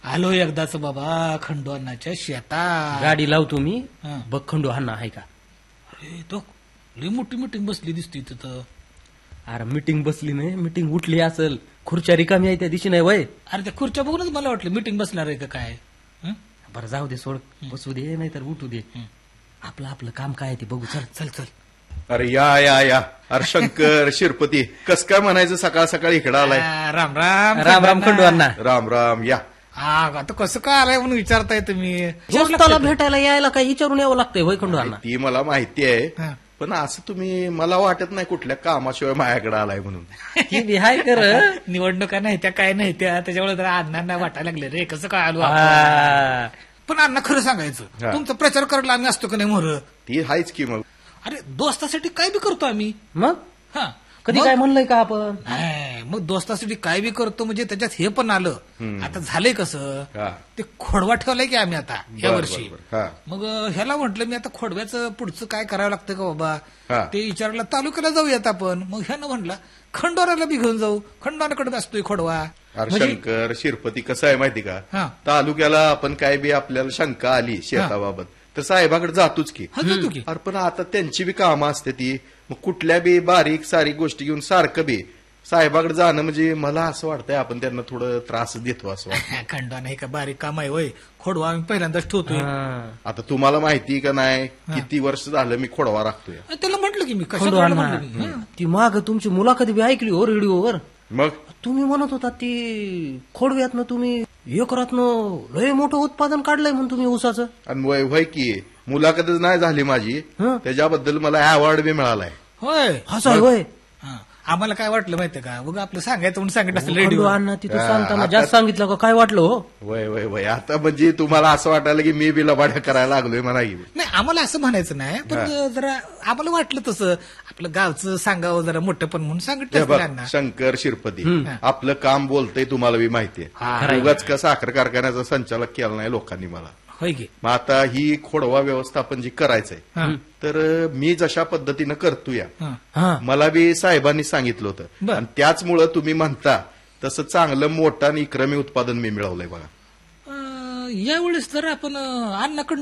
आलो एकदाच बाबा खंडू अण्णाच्या शेतात. गाडी लावतो मी. हा. बघ खंडू अण्णा आहे का? अरे तो लई मोठी मीटिंग बसली दिसती तिथं. अरे मीटिंग बसली नाही, मीटिंग उठली असेल. खुर्च्या रिकामी आहे त्या दिवशी नाही वय. अरे त्या खुर्च्या बघूनच मला वाटलं मीटिंग बसणार आहे का काय. हं? बरं जाऊ दे, सोड. बसू दे नाहीतर उठू दे. आपलं आपलं काम काय ते बघू. चल चल चल. अरे या या या. अरे शंकर शिरपती कस काय म्हणायचं सकाळ सकाळी इकडं आलाय. राम राम राम राम खंडू अण्णा. राम राम या. आता कसं काय आलाय म्हणून विचारताय तुम्ही. दोस्ताला भेटायला यायला काय विचारून यावं लागतंय होय खंडू अण्णा? ती मला माहिती आहे, हा. पण असं तुम्ही मला वाटत नाही कुठल्या कामाशिवाय माझ्याकडे आलाय म्हणून. ती बी हाय कर. निवडणुका नाही त्या काय नाही त्या त्याच्यामुळे जरा अण्णांना वाटायला लागले रे कसं काय आलो आपण. हा. पण अण्णा खरं सांगायचं हा. तुमचा प्रचार करायला आम्ही असतो का नाही मोर. ती हायच की मग. अरे दोस्तासाठी काय बी करतो आम्ही. मग हा कधी मग- काय म्हणलंय का आपण? नाही मग दोस्तासाठी काय बी करतो म्हणजे त्याच्यात हे पण आलं. आता झालंय कसं हा. ते खोडवा ठेवलाय की आम्ही आता या बर, वर्षी. बर, बर. हा. मग ह्याला म्हटलं मी आता खोडव्याचं पुढचं काय करावं लागतं का हा. बाबा. ते विचारलं तालुक्याला जाऊयात आपण. मग ह्यानं म्हटलं खंडोराला बी घेऊन जाऊ. खंडोराकडे असतोय खोडवा. अरे म्हणजे- शंकर शिरपती कसं आहे माहिती का, हा. तालुक्याला आपण काय बी आपल्याला शंका आली शेताबाबत तर साहेबाकडे जातोच की. हा जातो की. अरे पण आता त्यांची बी कामं असते ती. मग कुठल्या बी बारीक सारीक गोष्टी घेऊन सारखं बी साहेबाकडे जाणं म्हणजे मला असं वाटतंय आपण त्यांना थोडं त्रास देतो असं वाटतं. खंडवा नाही का बारीक काम आहे होय. खोडवा आम्ही पहिल्यांदाच ठेवतोय. हा. आता तुम्हाला माहिती का नाही किती वर्ष झालं मी खोडवा राखतोय. त्याला म्हटलं की मी खंडू कशा अण्णा, म्हटलं मी. ती माग तुमची मुलाखत बी ऐकली हो रेडिओवर. मग तुम्ही म्हणत होता ती खोडव्यातनं तुम्ही एकरातनं लय मोठं उत्पादन काढलंय म्हणून तुम्ही ऊसाचं. आणि वय की मुलाखतच नाही झाली माझी, हं. त्याच्याबद्दल मला अवॉर्ड बी मिळालाय. होय असं आहे होय. हा. आम्हाला काय वाटलं माहितीये का बघा आपलं सांगायचं म्हणून सांगितलं असेल खंडू रेडिओ. अण्णा तिथं हा, सांगताना आता- जास्त सांगितलं का काय वाटलं हो? वय आता म्हणजे तुम्हाला असं वाटायला की मी बी लबाड्या करायला लागलोय म्हणा की. नाही आम्हाला असं म्हणायचं नाही पण जरा आम्हाला वाटलं तसं आपलं गावचं सांगावं जरा मोठं पण म्हणून हे सांगितलं बघ, त्यांना. शंकर शिरपती आपलं काम बोलतंय तुम्हाला बी माहितीये. खरंय. उगाच का साखर कारखान्याचा संचालक केला नाही लोकांनी मला. होय की. मग आता ही खोडवा व्यवस्थापन जी करायचंय हा. तर मी जशा पद्धतीनं करतोय हा. हा. मला बी साहेबांनी सांगितलं होतं बर. आणि त्याचमुळं तुम्ही म्हणता तसं चांगलं मोठं आणि इक्रमी उत्पादन मी मिळवलंय बघा. यावेळेस जर आपण अण्णाकडून